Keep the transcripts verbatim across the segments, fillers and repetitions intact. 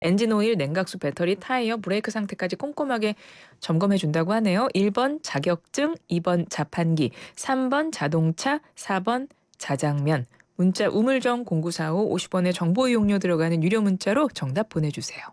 엔진 오일, 냉각수, 배터리, 타이어, 브레이크 상태까지 꼼꼼하게 점검해 준다고 하네요. 일 번 자격증, 이 번 자판기, 삼 번 자동차, 사 번 자장면. 문자 우물정 공구사오 오십 원의 정보 이용료 들어가는 유료 문자로 정답 보내주세요.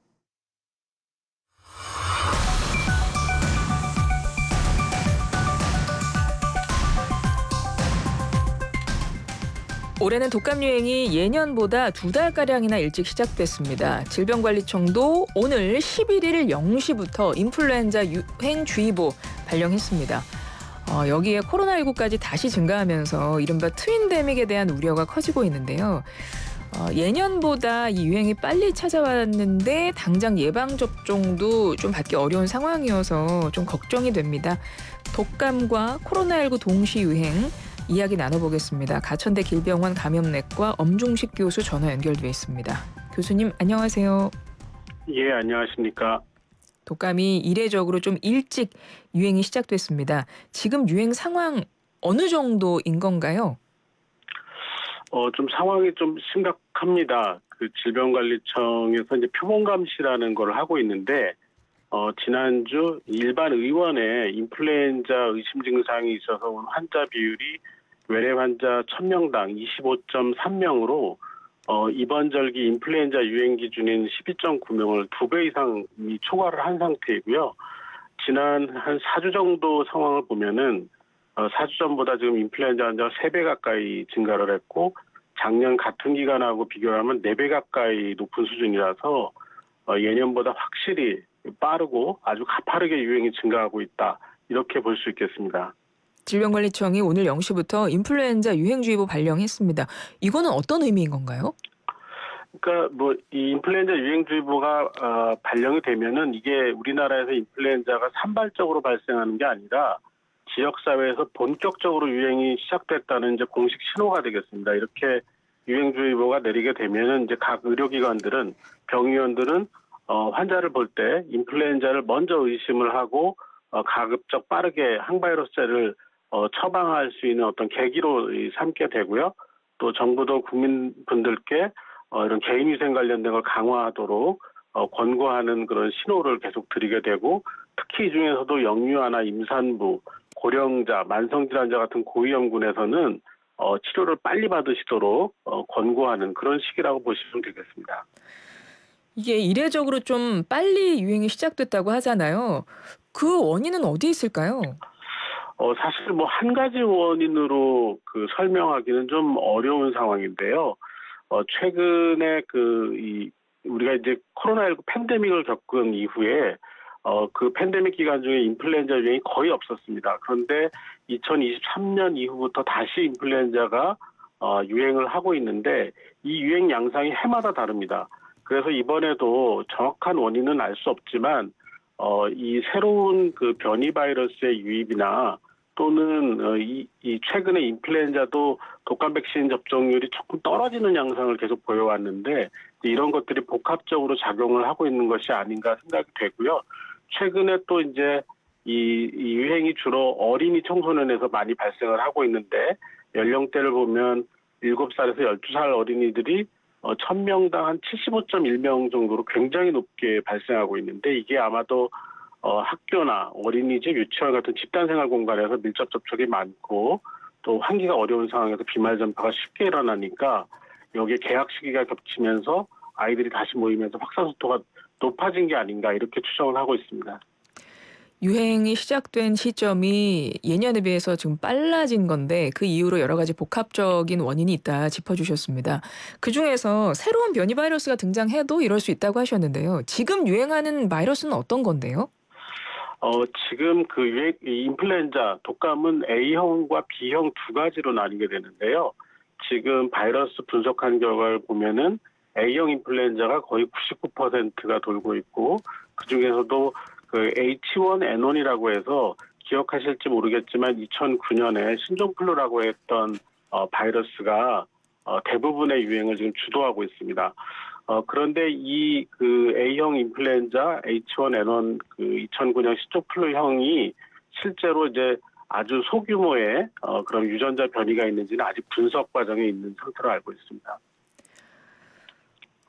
올해는 독감 유행이 예년보다 두 달가량이나 일찍 시작됐습니다. 질병관리청도 오늘 십일 일 영 시부터 인플루엔자 유행주의보 발령했습니다. 어, 여기에 코로나십구까지 다시 증가하면서 이른바 트윈데믹에 대한 우려가 커지고 있는데요. 어, 예년보다 이 유행이 빨리 찾아왔는데 당장 예방접종도 좀 받기 어려운 상황이어서 좀 걱정이 됩니다. 독감과 코로나십구 동시 유행 이야기 나눠보겠습니다. 가천대 길병원 감염내과 엄중식 교수 전화 연결돼 있습니다. 교수님 안녕하세요. 예, 안녕하십니까. 독감이 이례적으로 좀 일찍 유행이 시작됐습니다. 지금 유행 상황 어느 정도인 건가요? 어, 좀 상황이 좀 심각합니다. 그 질병관리청에서 이제 표본 감시라는 걸 하고 있는데, 어, 지난주 일반 의원에 인플루엔자 의심 증상이 있어서 온 환자 비율이 외래 환자 천 명당 이십오 점 삼 명으로 어, 이번 절기 인플루엔자 유행 기준인 십이 점 구 명을 두 배 이상 이 초과를 한 상태이고요. 지난 한 사 주 정도 상황을 보면은 어, 사 주 전보다 지금 인플루엔자 환자가 세 배 가까이 증가를 했고 작년 같은 기간하고 비교하면 네 배 가까이 높은 수준이라서 어, 예년보다 확실히 빠르고 아주 가파르게 유행이 증가하고 있다. 이렇게 볼 수 있겠습니다. 질병관리청이 오늘 영 시부터 인플루엔자 유행주의보 발령했습니다. 이거는 어떤 의미인 건가요? 그러니까 뭐 이 인플루엔자 유행주의보가 어, 발령이 되면은 이게 우리나라에서 인플루엔자가 산발적으로 발생하는 게 아니라 지역 사회에서 본격적으로 유행이 시작됐다는 이제 공식 신호가 되겠습니다. 이렇게 유행주의보가 내리게 되면은 이제 각 의료기관들은 병의원들은 어, 환자를 볼 때 인플루엔자를 먼저 의심을 하고 어, 가급적 빠르게 항바이러스제를 어, 처방할 수 있는 어떤 계기로 삼게 되고요. 또 정부도 국민분들께 어, 이런 개인위생 관련된 걸 강화하도록 어, 권고하는 그런 신호를 계속 드리게 되고 특히 이 중에서도 영유아나 임산부, 고령자, 만성질환자 같은 고위험군에서는 어, 치료를 빨리 받으시도록 어, 권고하는 그런 시기라고 보시면 되겠습니다. 이게 이례적으로 좀 빨리 유행이 시작됐다고 하잖아요. 그 원인은 어디에 있을까요? 어, 사실 뭐 한 가지 원인으로 그 설명하기는 좀 어려운 상황인데요. 어, 최근에 그, 이, 우리가 이제 코로나십구 팬데믹을 겪은 이후에 어, 그 팬데믹 기간 중에 인플루엔자 유행이 거의 없었습니다. 그런데 이천이십삼 년 이후부터 다시 인플루엔자가 어, 유행을 하고 있는데 이 유행 양상이 해마다 다릅니다. 그래서 이번에도 정확한 원인은 알 수 없지만 어, 이 새로운 그 변이 바이러스의 유입이나 또는 어, 이, 이 최근에 인플루엔자도 독감 백신 접종률이 조금 떨어지는 양상을 계속 보여왔는데 이런 것들이 복합적으로 작용을 하고 있는 것이 아닌가 생각이 되고요. 최근에 또 이제 이, 이 유행이 주로 어린이 청소년에서 많이 발생을 하고 있는데 연령대를 보면 일곱 살에서 열두 살 어린이들이 어, 천 명당 한 칠십오 점 일 명 정도로 굉장히 높게 발생하고 있는데 이게 아마도 어, 학교나 어린이집, 유치원 같은 집단생활 공간에서 밀접 접촉이 많고 또 환기가 어려운 상황에서 비말 전파가 쉽게 일어나니까 여기에 개학 시기가 겹치면서 아이들이 다시 모이면서 확산 속도가 높아진 게 아닌가 이렇게 추정을 하고 있습니다. 유행이 시작된 시점이 예년에 비해서 지금 빨라진 건데 그 이후로 여러 가지 복합적인 원인이 있다 짚어주셨습니다. 그중에서 새로운 변이 바이러스가 등장해도 이럴 수 있다고 하셨는데요. 지금 유행하는 바이러스는 어떤 건데요? 어, 지금 그 유행, 이 인플루엔자, 독감은 A형과 B형 두 가지로 나뉘게 되는데요. 지금 바이러스 분석한 결과를 보면은 A형 인플루엔자가 거의 구십구 퍼센트가 돌고 있고, 그 중에서도 그 에이치 원 엔 원이라고 해서 기억하실지 모르겠지만 이천구 년에 신종플루라고 했던 어, 바이러스가 어, 대부분의 유행을 지금 주도하고 있습니다. 어, 그런데 이 그 A형 인플루엔자 에이치 원 엔 원 그 이천구 년 신종플루형이 실제로 이제 아주 소규모의 어, 그런 유전자 변이가 있는지는 아직 분석 과정에 있는 상태로 알고 있습니다.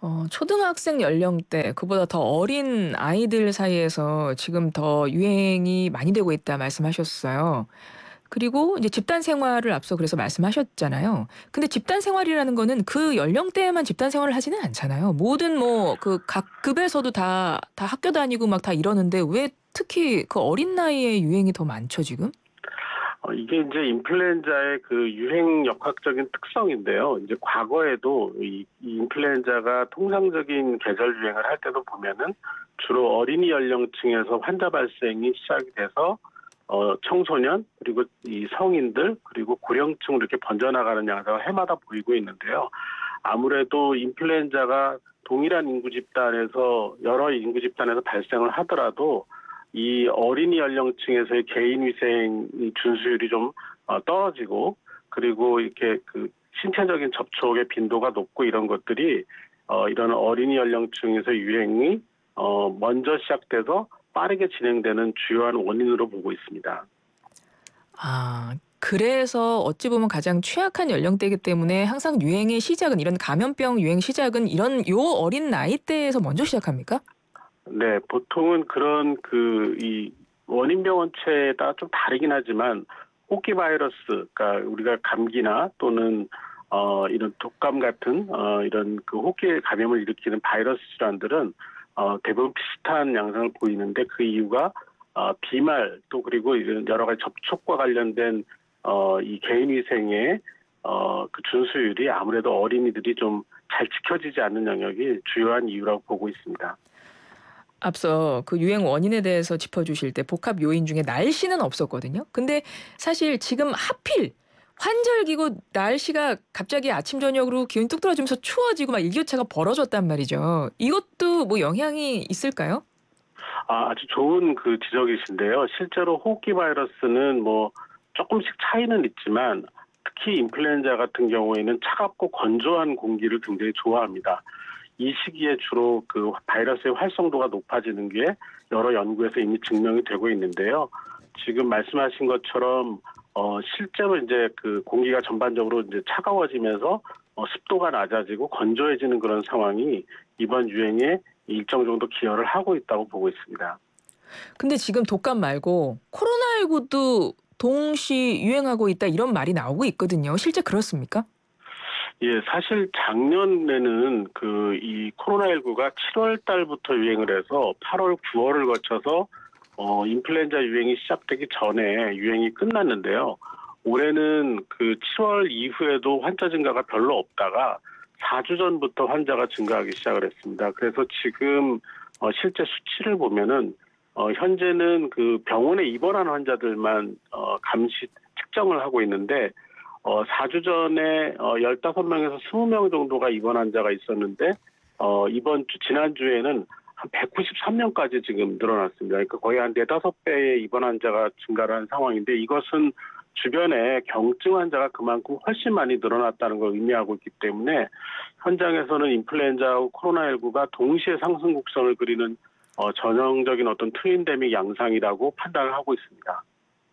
어 초등학생 연령대 그보다 더 어린 아이들 사이에서 지금 더 유행이 많이 되고 있다 말씀하셨어요. 그리고 이제 집단 생활을 앞서 그래서 말씀하셨잖아요. 근데 집단 생활이라는 거는 그 연령대에만 집단 생활을 하지는 않잖아요. 모든 뭐 그 각 급에서도 다 다 학교 다니고 막 다 이러는데 왜 특히 그 어린 나이에 유행이 더 많죠, 지금? 어, 이게 이제 인플루엔자의 그 유행 역학적인 특성인데요. 이제 과거에도 이, 이 인플루엔자가 통상적인 계절 유행을 할 때도 보면은 주로 어린이 연령층에서 환자 발생이 시작이 돼서 어, 청소년 그리고 이 성인들 그리고 고령층으로 이렇게 번져나가는 양상을 해마다 보이고 있는데요. 아무래도 인플루엔자가 동일한 인구 집단에서 여러 인구 집단에서 발생을 하더라도 이 어린이 연령층에서의 개인 위생 준수율이 좀 어, 떨어지고 그리고 이렇게 그 신체적인 접촉의 빈도가 높고 이런 것들이 어, 이런 어린이 연령층에서 유행이 어, 먼저 시작돼서 빠르게 진행되는 주요한 원인으로 보고 있습니다. 아 그래서 어찌 보면 가장 취약한 연령대이기 때문에 항상 유행의 시작은 이런 감염병 유행 시작은 이런 요 어린 나이대에서 먼저 시작합니까? 네, 보통은 그런 그 이 원인 병원체에 따라 좀 다르긴 하지만 호기 바이러스, 그러니까 우리가 감기나 또는 어 이런 독감 같은 어 이런 그 호기 감염을 일으키는 바이러스 질환들은 어 대부분 비슷한 양상을 보이는데 그 이유가 어 비말 또 그리고 이런 여러 가지 접촉과 관련된 어 이 개인 위생의 어 그 준수율이 아무래도 어린이들이 좀 잘 지켜지지 않는 영역이 주요한 이유라고 보고 있습니다. 앞서 그 유행 원인에 대해서 짚어주실 때 복합 요인 중에 날씨는 없었거든요. 근데 사실 지금 하필 환절기고 날씨가 갑자기 아침 저녁으로 기온이 뚝 떨어지면서 추워지고 막 일교차가 벌어졌단 말이죠. 이것도 뭐 영향이 있을까요? 아, 아주 좋은 그 지적이신데요. 실제로 호흡기 바이러스는 뭐 조금씩 차이는 있지만 특히 인플루엔자 같은 경우에는 차갑고 건조한 공기를 굉장히 좋아합니다. 이 시기에 주로 그 바이러스의 활성도가 높아지는 게 여러 연구에서 이미 증명이 되고 있는데요. 지금 말씀하신 것처럼 어 실제로 이제 그 공기가 전반적으로 이제 차가워지면서 어 습도가 낮아지고 건조해지는 그런 상황이 이번 유행에 일정 정도 기여를 하고 있다고 보고 있습니다. 근데 지금 독감 말고 코로나십구도 동시 유행하고 있다 이런 말이 나오고 있거든요. 실제 그렇습니까? 예, 사실 작년에는 그 이 코로나십구가 칠월 달부터 유행을 해서 팔월, 구월을 거쳐서 어 인플루엔자 유행이 시작되기 전에 유행이 끝났는데요. 올해는 그 칠월 이후에도 환자 증가가 별로 없다가 사 주 전부터 환자가 증가하기 시작을 했습니다. 그래서 지금 어 실제 수치를 보면은 어 현재는 그 병원에 입원한 환자들만 어 감시 측정을 하고 있는데 어 사 주 전에 어 십오 명에서 이십 명 정도가 입원 환자가 있었는데 어 이번 주 지난주에는 한 백구십삼 명까지 지금 늘어났습니다. 그러니까 거의 한 네다섯 배의 입원 환자가 증가를 한 상황인데 이것은 주변에 경증 환자가 그만큼 훨씬 많이 늘어났다는 걸 의미하고 있기 때문에 현장에서는 인플루엔자하고 코로나십구가 동시에 상승 곡선을 그리는 어 전형적인 어떤 트윈데믹 양상이라고 판단을 하고 있습니다.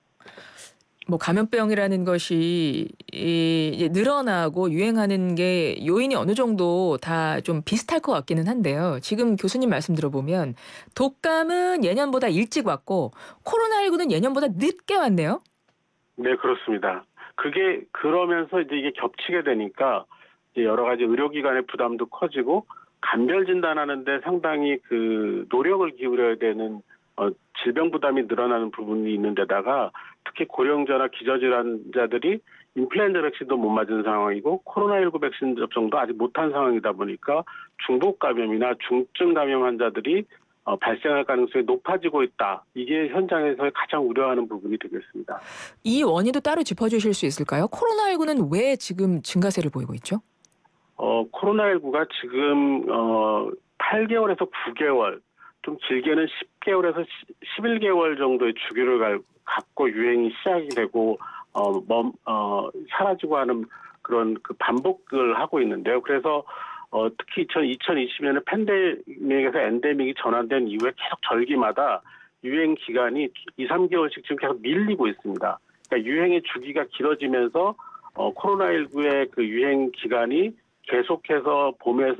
뭐 감염병이라는 것이 이 이제 늘어나고 유행하는 게 요인이 어느 정도 다 좀 비슷할 것 같기는 한데요. 지금 교수님 말씀 들어보면 독감은 예년보다 일찍 왔고 코로나십구는 예년보다 늦게 왔네요. 네, 그렇습니다. 그게 그러면서 이제 이게 겹치게 되니까 이제 여러 가지 의료기관의 부담도 커지고 감별 진단하는데 상당히 그 노력을 기울여야 되는 어, 질병 부담이 늘어나는 부분이 있는 데다가 특히 고령자나 기저질환자들이 인플루엔자 백신도 못 맞은 상황이고 코로나십구 백신 접종도 아직 못한 상황이다 보니까 중복 감염이나 중증 감염 환자들이 어, 발생할 가능성이 높아지고 있다. 이게 현장에서 가장 우려하는 부분이 되겠습니다. 이 원인도 따로 짚어주실 수 있을까요? 코로나십구는 왜 지금 증가세를 보이고 있죠? 어, 코로나십구가 지금 어, 팔 개월에서 구 개월, 좀 길게는 십 개월에서 십일 개월 정도의 주기를 갈- 갖고 유행이 시작이 되고 어, 멈, 어, 사라지고 하는 그런 그 반복을 하고 있는데요. 그래서 어, 특히 이천이십 년에 팬데믹에서 엔데믹이 전환된 이후에 계속 절기마다 유행 기간이 이, 삼 개월씩 지금 계속 밀리고 있습니다. 그러니까 유행의 주기가 길어지면서 어, 코로나십구의 그 유행 기간이 계속해서 봄에서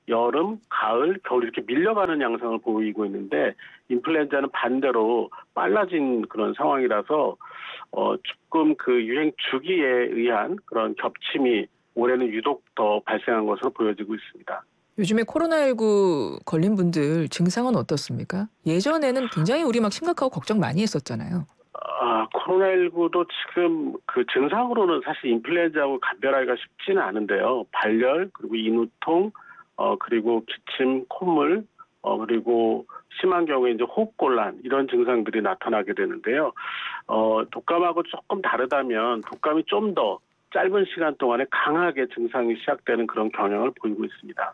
여름, 가을, 겨울 이렇게 밀려가는 양상을 보이고 있는데 인플루엔자는 반대로 빨라진 그런 상황이라서 어, 조금 그 유행 주기에 의한 그런 겹침이 올해는 유독 더 발생한 것으로 보여지고 있습니다. 요즘에 코로나십구 걸린 분들 증상은 어떻습니까? 예전에는 굉장히 우리 막 심각하고 걱정 많이 했었잖아요. 아, 코로나십구도 지금 그 증상으로는 사실 인플루엔자하고 감별하기가 쉽지는 않은데요. 발열, 그리고 인후통, 어, 그리고 기침, 콧물, 어, 그리고 심한 경우에 이제 호흡곤란 이런 증상들이 나타나게 되는데요. 어, 독감하고 조금 다르다면 독감이 좀 더 짧은 시간 동안에 강하게 증상이 시작되는 그런 경향을 보이고 있습니다.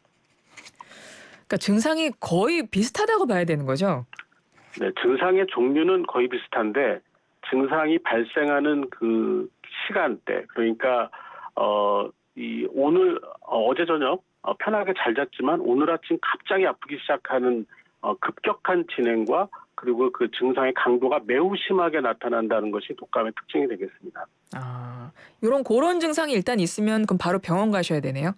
그러니까 증상이 거의 비슷하다고 봐야 되는 거죠? 네, 증상의 종류는 거의 비슷한데 증상이 발생하는 그 시간대, 그러니까 어, 이 오늘 어, 어제 저녁 어, 편하게 잘 잤지만 오늘 아침 갑자기 아프기 시작하는 어, 급격한 진행과 그리고 그 증상의 강도가 매우 심하게 나타난다는 것이 독감의 특징이 되겠습니다. 아, 이런 그런 증상이 일단 있으면 그럼 바로 병원 가셔야 되네요?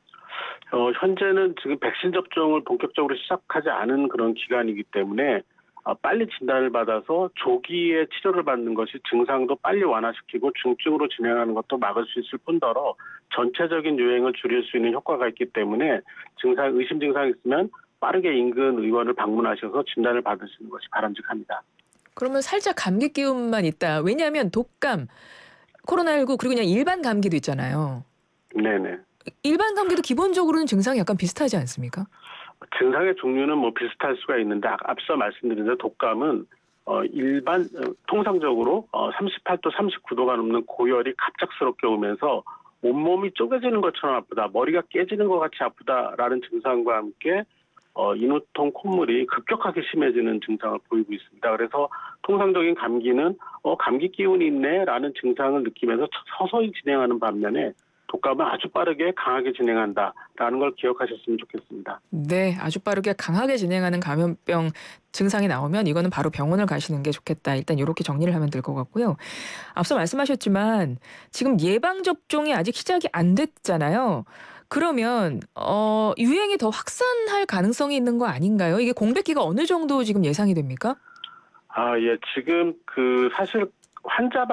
어, 현재는 지금 백신 접종을 본격적으로 시작하지 않은 그런 기간이기 때문에 어, 빨리 진단을 받아서 조기에 치료를 받는 것이 증상도 빨리 완화시키고 중증으로 진행하는 것도 막을 수 있을 뿐더러 전체적인 유행을 줄일 수 있는 효과가 있기 때문에 증상, 의심 증상이 있으면 빠르게 인근 의원을 방문하셔서 진단을 받으시는 것이 바람직합니다. 그러면 살짝 감기 기운만 있다. 왜냐하면 독감, 코로나십구 그리고 그냥 일반 감기도 있잖아요. 네네. 일반 감기도 기본적으로는 증상이 약간 비슷하지 않습니까? 증상의 종류는 뭐 비슷할 수가 있는데 아- 앞서 말씀드린 대로 독감은 어, 일반 어, 통상적으로 어, 삼십팔 도, 삼십구 도가 넘는 고열이 갑작스럽게 오면서 온몸이 쪼개지는 것처럼 아프다, 머리가 깨지는 것 같이 아프다라는 증상과 함께 어, 인후통, 콧물이 급격하게 심해지는 증상을 보이고 있습니다. 그래서 통상적인 감기는 어, 감기 기운이 있네라는 증상을 느끼면서 서서히 진행하는 반면에 독감은 아주 빠르게 강하게 진행한다라는 걸 기억하셨으면 좋겠습니다. 네, 아주 빠르게 강하게 진행하는 감염병 증상이 나오면 이거는 바로 병원을 가시는 게 좋겠다. 일단 이렇게 정리를 하면 될 것 같고요. 앞서 말씀하셨지만 지금 예방 접종이 아직 시작이 안 됐잖아요. 그러면 어, 유행이 더 확산할 가능성이 있는 거 아닌가요? 이게 공백기가 어느 정도 지금 예상이 됩니까? 아, 예. 지금 그 사실 환자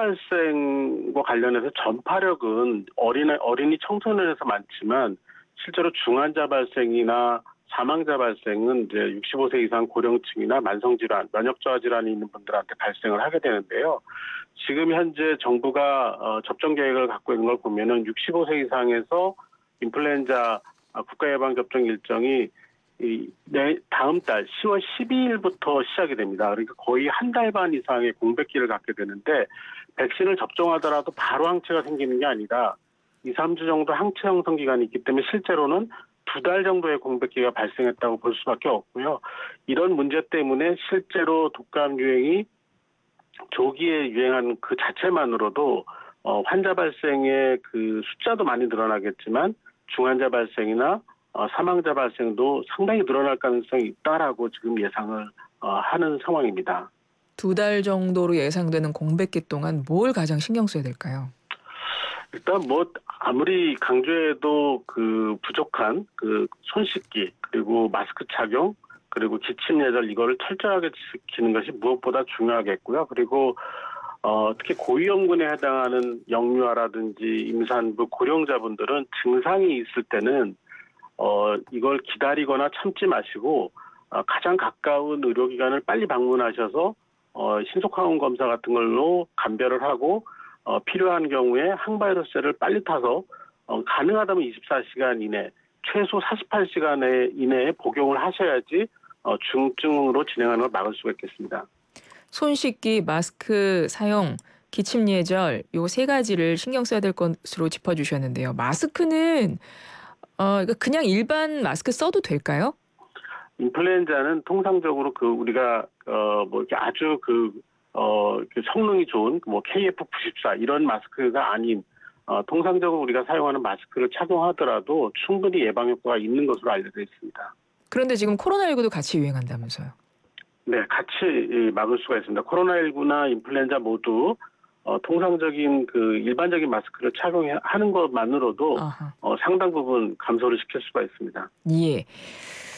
발생과 관련해서 전파력은 어린이, 어린이 청소년에서 많지만 실제로 중환자 발생이나 사망자 발생은 이제 육십오 세 이상 고령층이나 만성질환, 면역저하 질환이 있는 분들한테 발생을 하게 되는데요. 지금 현재 정부가 어, 접종 계획을 갖고 있는 걸 보면은 육십오 세 이상에서 인플루엔자 국가예방접종 일정이 이, 내, 다음 달 시월 십이일부터 시작이 됩니다. 그러니까 거의 한 달 반 이상의 공백기를 갖게 되는데 백신을 접종하더라도 바로 항체가 생기는 게 아니라 이, 삼 주 정도 항체 형성 기간이 있기 때문에 실제로는 두 달 정도의 공백기가 발생했다고 볼 수밖에 없고요. 이런 문제 때문에 실제로 독감 유행이 조기에 유행하는 그 자체만으로도 어, 환자 발생의 그 숫자도 많이 늘어나겠지만 중환자 발생이나 어, 사망자 발생도 상당히 늘어날 가능성이 있다라고 지금 예상을 어, 하는 상황입니다. 두 달 정도로 예상되는 공백기 동안 뭘 가장 신경 써야 될까요? 일단 뭐 아무리 강조해도 그 부족한 그 손 씻기 그리고 마스크 착용 그리고 기침 예절 이거를 철저하게 지키는 것이 무엇보다 중요하겠고요. 그리고 어, 특히 고위험군에 해당하는 영유아라든지 임산부 고령자분들은 증상이 있을 때는 어, 이걸 기다리거나 참지 마시고 어, 가장 가까운 의료기관을 빨리 방문하셔서 어, 신속항원 검사 같은 걸로 감별을 하고 어, 필요한 경우에 항바이러스제를 빨리 타서 어, 가능하다면 이십사 시간 이내, 최소 사십팔 시간 이내에 복용을 하셔야지 어, 중증으로 진행하는 걸 막을 수가 있겠습니다. 손 씻기, 마스크 사용, 기침 예절 요 세 가지를 신경 써야 될 것으로 짚어주셨는데요. 마스크는 어, 이거 그냥 일반 마스크 써도 될까요? 인플루엔자는 통상적으로 그 우리가 어뭐 이렇게 아주 그 어 그 성능이 좋은 뭐 케이에프 구십사 이런 마스크가 아닌 어 통상적으로 우리가 사용하는 마스크를 착용하더라도 충분히 예방 효과가 있는 것으로 알려져 있습니다. 그런데 지금 코로나십구도 같이 유행한다면서요. 네, 같이 막을 수가 있습니다. 코로나십구나 인플루엔자 모두 어, 통상적인 그 일반적인 마스크를 착용하는 것만으로도 아하. 어, 상당 부분 감소를 시킬 수가 있습니다. 예.